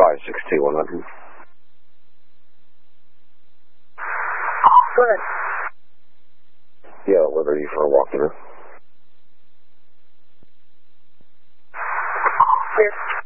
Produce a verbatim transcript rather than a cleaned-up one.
five six two one hundred. Go ahead. Yeah, Liberty for a walk-in. Clear.